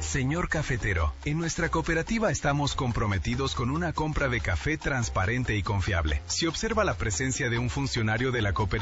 Señor cafetero, en nuestra cooperativa estamos comprometidos con una compra de café transparente y confiable. Si observa la presencia de un funcionario de la cooperativa,